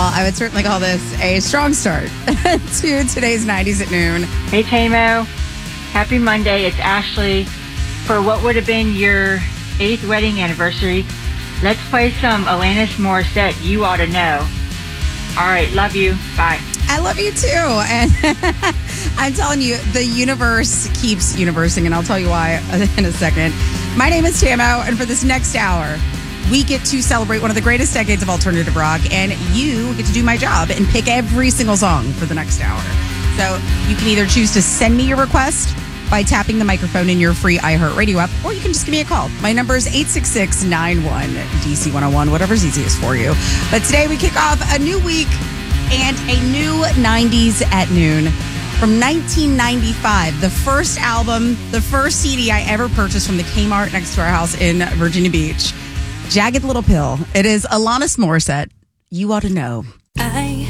I would certainly call this a strong start to today's 90s at noon. Hey, Tamo. Happy Monday. It's Ashley. For what would have been your 8th wedding anniversary, let's play some Alanis Morissette, You Ought to Know. All right. Love you. Bye. I love you too. And I'm telling you, the universe keeps universing, and I'll tell you why in a second. My name is Tamo, and for this next hour, we get to celebrate one of the greatest decades of alternative rock, and you get to do my job and pick every single song for the next hour. So you can either choose to send me your request by tapping the microphone in your free iHeartRadio app, or you can just give me a call. My number is 866-91-DC101, whatever's easiest for you. But today we kick off a new week and a new 90s at noon. From 1995, the first album, the first CD I ever purchased from the Kmart next to our house in Virginia Beach. Jagged Little Pill. It is Alanis Morissette. You Ought to Know.